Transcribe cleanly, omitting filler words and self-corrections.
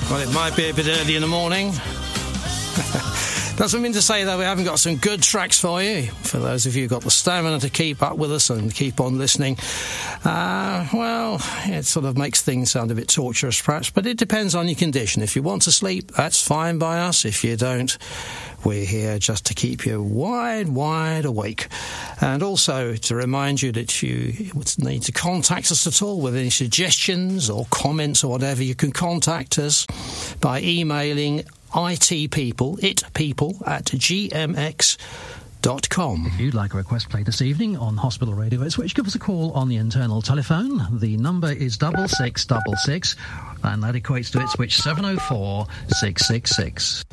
Well, it might be a bit early in the morning. Doesn't mean to say that we haven't got some good tracks for you. For those of you who've got the stamina to keep up with us and keep on listening, well, it sort of makes things sound a bit torturous perhaps, but it depends on your condition. If you want to sleep, that's fine by us. If you don't, we're here just to keep you wide awake. And also to remind you that you need to contact us at all with any suggestions or comments or whatever. You can contact us by emailing itpeople at gmx.com. If you'd like a request played this evening on Hospital Radio Ipswich, give us a call on the internal telephone. The number is 6666, and that equates to Ipswich 704 666.